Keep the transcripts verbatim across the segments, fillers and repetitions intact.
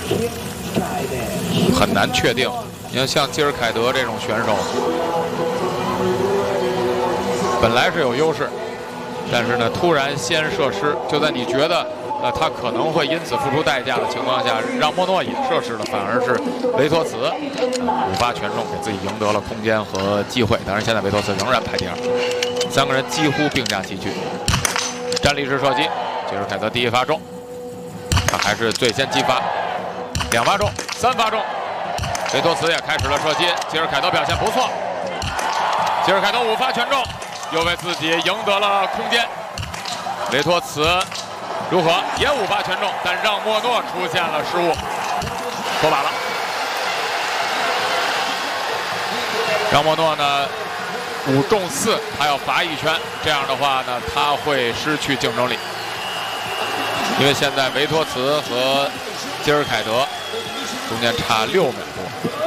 很难确定。你看，像基尔凯德这种选手，本来是有优势，但是呢，突然先射失，就在你觉得呃他可能会因此付出代价的情况下，让莫诺也射失了，反而是维托茨五发全中，给自己赢得了空间和机会。当然，现在维托茨仍然排第二，三个人几乎并驾齐驱。站立式射击，基尔凯德第一发中，他还是最先击发，两发中，三发中。维托茨也开始了射击，基尔凯德表现不错，基尔凯德五发全中，又为自己赢得了空间。维托茨如何也五发全中，但让莫诺出现了失误，脱靶了。让莫诺呢五中四，他要罚一圈，这样的话呢他会失去竞争力，因为现在维托茨和基尔凯德中间差六秒多。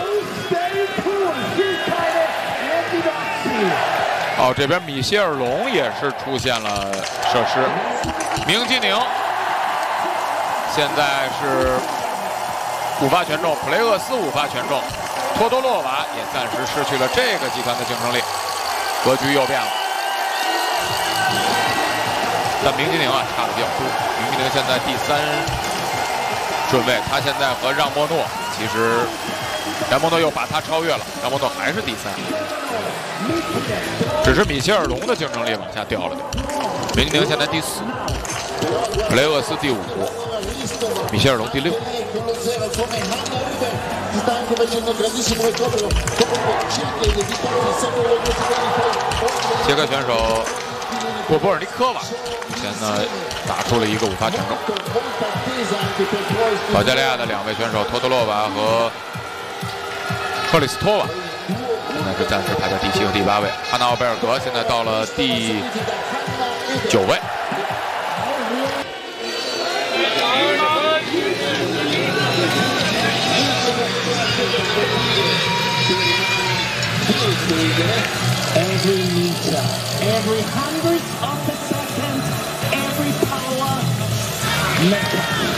哦，这边米歇尔龙也是出现了射失。明基宁现在是五发全中，普雷厄斯五发全中，托多洛娃也暂时失去了这个集团的竞争力，格局又变了。但明基宁啊差的比较多，明基宁现在第三顺位，他现在和让莫诺其实。让莫诺又把他超越了，让莫诺还是第三，只是米歇尔龙的竞争力往下掉了点。明基宁现在第四，普雷厄斯第五，米歇尔龙第六。捷克选手波波尔尼科娃目前呢打出了一个五发全中。保加利亚的两位选手托多洛娃和克里斯托娃现在是暂时排在第七和第八位，哈纳奥贝尔格现在到了第九位。 Every meter, every hundredth of a second, every power mechanic.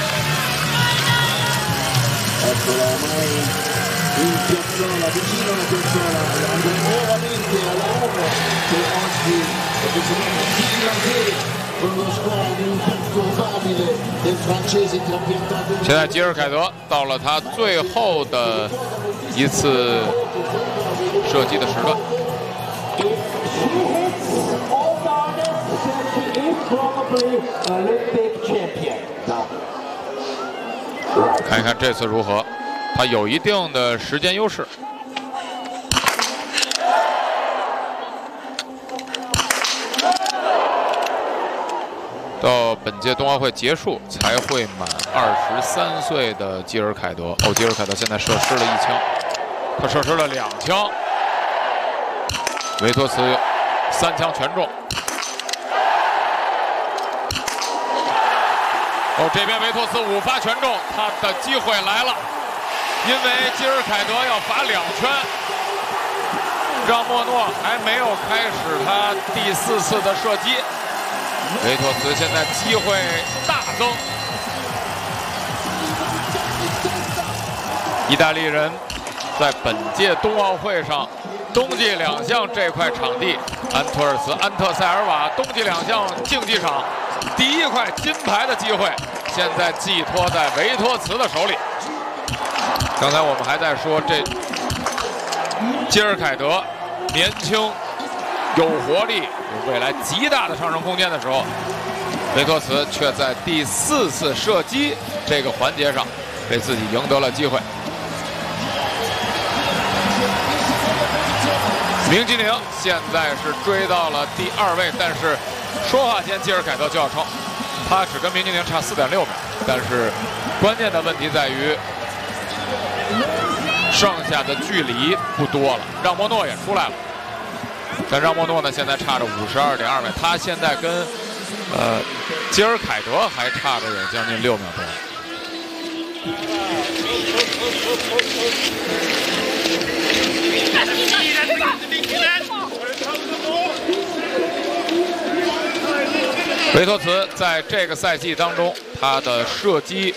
Eccola ormai in piazzola, vicino alla piazzola, andrà nuovamente alla uno che oggi è decisamente finlandese con lo squadra imperturbabile del francese trapiantato. 现在基尔凯德到了他最后的一次射击的时段。看一看这次如何，他有一定的时间优势。到本届冬奥会结束才会满二十三岁的基尔凯德。哦，基尔凯德现在射失了一枪，他射失了两枪。维托茨三枪全中。哦，这边维托斯五发全中，他的机会来了，因为基尔凯德要罚两圈，让莫诺还没有开始他第四次的射击，维托斯现在机会大增。意大利人在本届冬奥会上冬季两项这块场地，安托尔茨、安特塞尔瓦冬季两项竞技场第一块金牌的机会，现在寄托在维托茨的手里。刚才我们还在说这基尔凯德年轻、有活力、有未来极大的上升空间的时候，维托茨却在第四次射击这个环节上为自己赢得了机会。明基宁现在是追到了第二位，但是说话间基尔凯德就要超，他只跟明基宁差 四点六秒，但是关键的问题在于剩下的距离不多了，让莫诺也出来了，但让莫诺呢现在差着 五十二点二秒，他现在跟呃基尔凯德还差着有将近六秒多。维托茨在这个赛季当中，他的射击